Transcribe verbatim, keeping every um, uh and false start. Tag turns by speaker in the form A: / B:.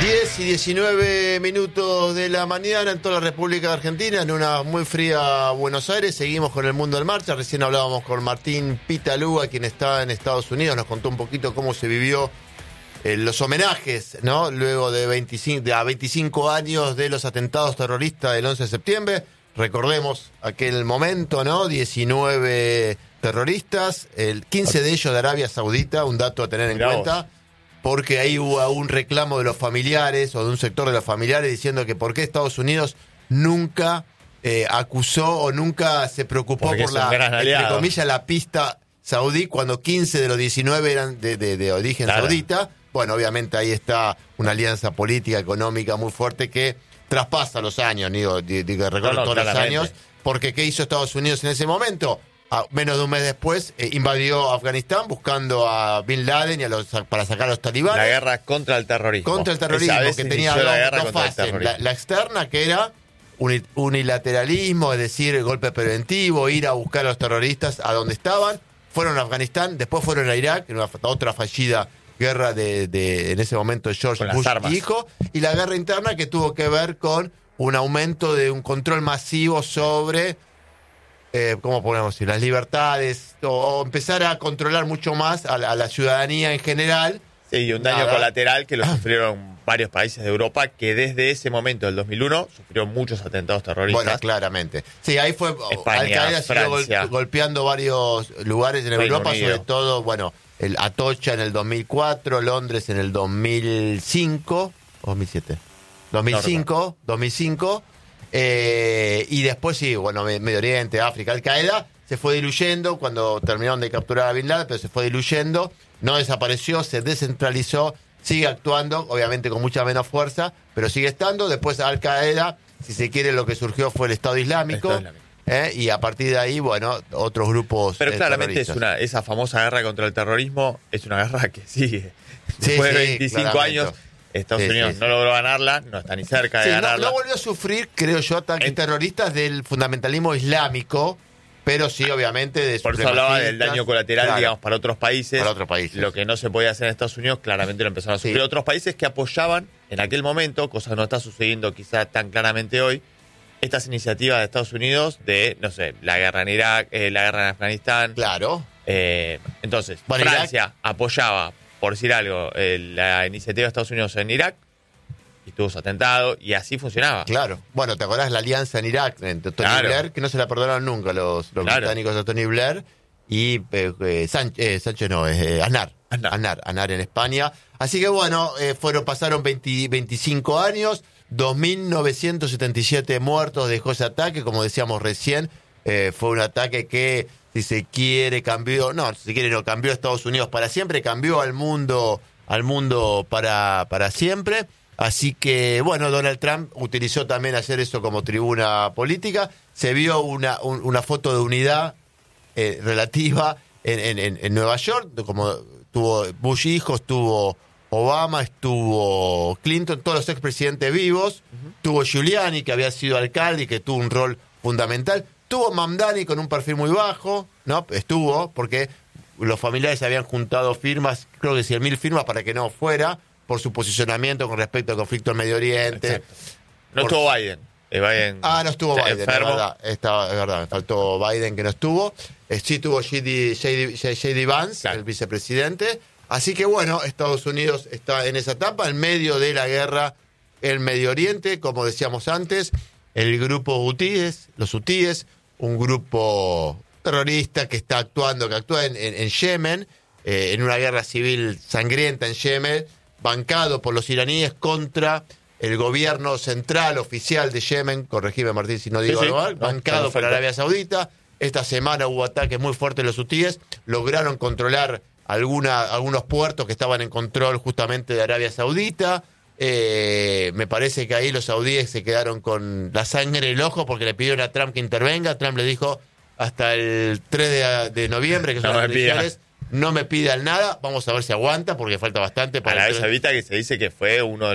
A: diez y diecinueve minutos de la mañana en toda la República Argentina, en una muy fría Buenos Aires. Seguimos con el mundo en marcha. Recién hablábamos con Martín Pitalúa, quien está en Estados Unidos. Nos contó un poquito cómo se vivió eh, los homenajes, ¿no? Luego de veinticinco, de a veinticinco años de los atentados terroristas del once de septiembre. Recordemos aquel momento, ¿no? diecinueve terroristas, el quince de ellos de Arabia Saudita, un dato a tener en
B: Mirá
A: cuenta.
B: Vos.
A: Porque ahí hubo un reclamo de los familiares o de un sector de los familiares diciendo que por qué Estados Unidos nunca eh, acusó o nunca se preocupó
B: Porque
A: por la, entre comillas, la pista saudí, cuando quince de los diecinueve eran de, de, de origen
B: claro.
A: saudita. Bueno, obviamente ahí está una alianza política, económica muy fuerte que traspasa los años, digo, digo recorre
B: no, no,
A: todos
B: claramente.
A: los años, porque ¿qué hizo Estados Unidos en ese momento? A menos de un mes después eh, invadió Afganistán buscando a Bin Laden y a los, para sacar a los talibanes.
B: La guerra contra el terrorismo.
A: Contra el terrorismo,
B: Esa
A: que tenía
B: la
A: dos, dos fases. La, la externa, que era unilateralismo, es decir, golpe preventivo, ir a buscar a los terroristas a donde estaban. Fueron a Afganistán, después fueron a Irak, en una, otra fallida guerra de, de en ese momento de George Bush hijo. Y la guerra interna, que tuvo que ver con un aumento de un control masivo sobre... Eh, ¿cómo podemos decir? Las libertades, o, o empezar a controlar mucho más a la, a la ciudadanía en general.
B: Sí, y un daño
A: Nada.
B: colateral que lo sufrieron varios países de Europa, que desde ese momento, del dos mil uno, sufrió muchos atentados terroristas.
A: Bueno, claramente. Sí, ahí fue,
B: España,
A: Al-Qaeda siguió gol, golpeando varios lugares en
B: Reino
A: Europa,
B: Unido.
A: sobre todo, bueno, el Atocha en el dos mil cuatro, Londres en el dos mil cinco, o dos mil siete, dos mil cinco, no, dos mil cinco. Eh, y después sí, bueno, Medio Oriente, África, Al-Qaeda se fue diluyendo cuando terminaron de capturar a Bin Laden, pero se fue diluyendo, no desapareció, se descentralizó, sigue actuando, obviamente con mucha menos fuerza, pero sigue estando. Después Al-Qaeda, si se quiere, lo que surgió fue el Estado Islámico, el Estado Islámico. Eh, y a partir de ahí, bueno, otros grupos.
B: Pero
A: eh,
B: claramente es una, esa famosa guerra contra el terrorismo es una guerra que sigue. Después
A: sí,
B: de
A: sí,
B: veinticinco
A: claramente.
B: años... Estados
A: sí,
B: Unidos
A: sí,
B: no
A: sí.
B: logró ganarla, no está ni cerca de
A: sí,
B: ganarla.
A: No, no volvió a sufrir, creo yo, ataques
B: en...
A: terroristas del fundamentalismo islámico, pero sí, obviamente, de
B: Por eso hablaba del daño colateral,
A: claro,
B: digamos, para otros países.
A: Para otros países.
B: Lo que no se podía hacer en Estados Unidos, claramente lo empezaron a sufrir
A: sí.
B: otros países que apoyaban en aquel momento, cosa que no está sucediendo quizá tan claramente hoy, estas iniciativas de Estados Unidos de, no sé, la guerra en Irak, eh, la guerra en Afganistán.
A: Claro.
B: Eh, entonces,
A: bueno,
B: Francia
A: Irak...
B: apoyaba, por decir algo, eh, la iniciativa de Estados Unidos en Irak, y tuvo su atentado, y así funcionaba.
A: Claro. Bueno, ¿te acordás la alianza en Irak entre Tony
B: claro.
A: Blair, que no se la perdonaron nunca los, los
B: claro.
A: británicos de Tony Blair, y eh, eh, Sánchez, eh, Sánchez no, eh, Aznar,
B: Aznar.
A: Aznar, Aznar en España. Así que bueno, eh, fueron pasaron veinte, veinticinco años, dos mil novecientos setenta y siete muertos dejó ese ataque, como decíamos recién, eh, fue un ataque que, si se quiere, cambió, no, si se quiere, no, cambió a Estados Unidos para siempre, cambió al mundo, al mundo para, para siempre. Así que, bueno, Donald Trump utilizó también hacer eso como tribuna política. Se vio una, un, una foto de unidad eh, relativa en, en, en Nueva York, como tuvo Bush hijo, estuvo Obama, estuvo Clinton, todos los expresidentes vivos. Uh-huh. Tuvo Giuliani, que había sido alcalde y que tuvo un rol fundamental. Tuvo Mamdani con un perfil muy bajo, ¿no? Estuvo, porque los familiares habían juntado firmas, creo que cien mil firmas para que no fuera, por su posicionamiento con respecto al conflicto en Medio Oriente.
B: Exacto. No
A: por...
B: estuvo Biden. Eh, Biden.
A: Ah, no estuvo Biden, es verdad, estaba, es verdad, me faltó Biden que no estuvo. Eh, sí tuvo J D Vance, claro, el vicepresidente. Así que bueno, Estados Unidos está en esa etapa, en medio de la guerra en Medio Oriente, como decíamos antes, el grupo hutíes, los hutíes, un grupo terrorista que está actuando, que actúa en, en, en Yemen, eh, en una guerra civil sangrienta en Yemen, bancado por los iraníes contra el gobierno central oficial de Yemen, corregime Martín si no digo
B: sí, sí.
A: algo, bancado
B: no,
A: por Arabia Saudita. Esta semana hubo ataques muy fuertes de los hutíes, lograron controlar alguna, algunos puertos que estaban en control justamente de Arabia Saudita. Eh, me parece que ahí los saudíes se quedaron con la sangre en el ojo porque le pidieron a Trump que intervenga. Trump le dijo hasta el tres de, de noviembre, que son
B: no
A: las elecciones, no me pidan nada, vamos a ver si aguanta porque falta bastante para
B: Arabia Saudita, que se dice que fue uno de